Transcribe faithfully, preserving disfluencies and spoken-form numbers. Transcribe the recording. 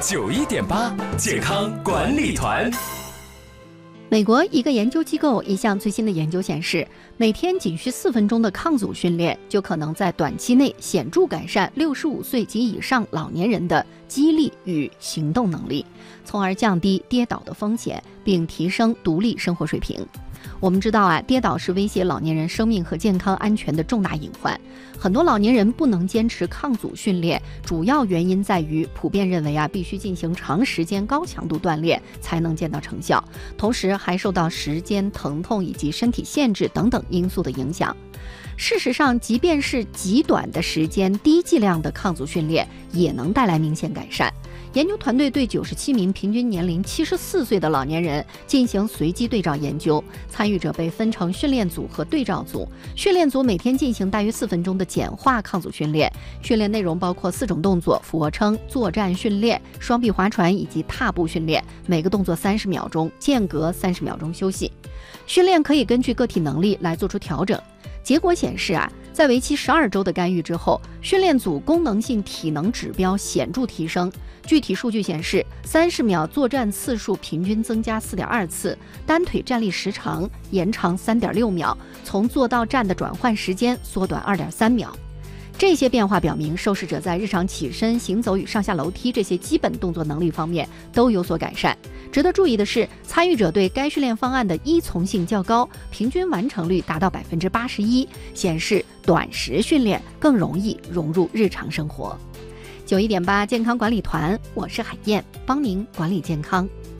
九一点八健康管理团。 美国一个研究机构一项最新的研究显示，每天仅需四分钟的抗阻训练，就可能在短期内显著改善六十五岁及以上老年人的肌力与行动能力，从而降低跌倒的风险，并提升独立生活水平。我们知道啊，跌倒是威胁老年人生命和健康安全的重大隐患。很多老年人不能坚持抗阻训练，主要原因在于普遍认为啊，必须进行长时间高强度锻炼才能见到成效，同时还受到时间、疼痛以及身体限制等等因素的影响。事实上，即便是极短的时间、低剂量的抗阻训练，也能带来明显改善。研究团队对九十七名平均年龄七十四岁的老年人进行随机对照研究，参与者被分成训练组和对照组。训练组每天进行大约四分钟的简化抗阻训练，训练内容包括四种动作：俯卧撑、作战训练、双臂划船以及踏步训练，每个动作三十秒钟，间隔三十秒钟休息。训练可以根据个体能力来做出调整。结果显示啊，在为期十二周的干预之后，训练组功能性体能指标显著提升。具体数据显示，三十秒作战次数平均增加 四点二 次，单腿站立时长延长 三点六 秒，从坐到站的转换时间缩短 二点三 秒。这些变化表明，受试者在日常起身、行走与上下楼梯这些基本动作能力方面都有所改善。值得注意的是，参与者对该训练方案的依从性较高，平均完成率达到 百分之八十一， 显示短时训练更容易融入日常生活。九一点八健康管理团，我是海燕，帮您管理健康。